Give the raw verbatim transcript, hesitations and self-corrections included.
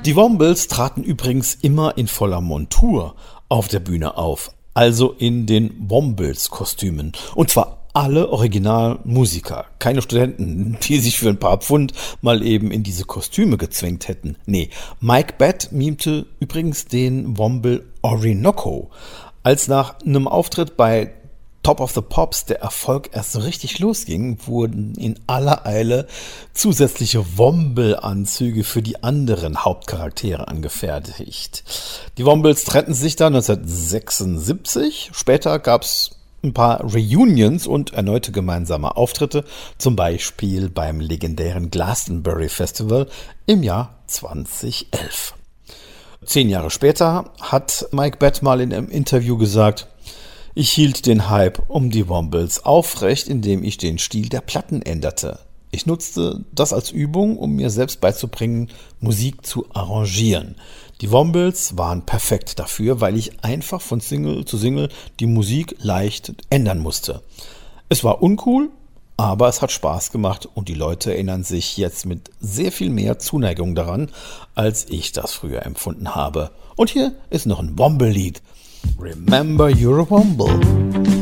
Die Wombles traten übrigens immer in voller Montur auf der Bühne auf, also in den Wombles-Kostümen. Und zwar alle Originalmusiker, keine Studenten, die sich für ein paar Pfund mal eben in diese Kostüme gezwängt hätten. Nee, Mike Batt mimte übrigens den Womble Orinoco. Als nach einem Auftritt bei Top of the Pops der Erfolg erst so richtig losging, wurden in aller Eile zusätzliche Womble-Anzüge für die anderen Hauptcharaktere angefertigt. Die Wombles trennten sich dann neunzehnhundertsechsundsiebzig. Später gab's ein paar Reunions und erneute gemeinsame Auftritte, zum Beispiel beim legendären Glastonbury Festival im Jahr zweitausendelf. Zehn Jahre später hat Mike Batt mal in einem Interview gesagt: Ich hielt den Hype um die Wombles aufrecht, indem ich den Stil der Platten änderte. Ich nutzte das als Übung, um mir selbst beizubringen, Musik zu arrangieren. Die Wombles waren perfekt dafür, weil ich einfach von Single zu Single die Musik leicht ändern musste. Es war uncool, aber es hat Spaß gemacht und die Leute erinnern sich jetzt mit sehr viel mehr Zuneigung daran, als ich das früher empfunden habe. Und hier ist noch ein Womble-Lied. Remember you're a Womble.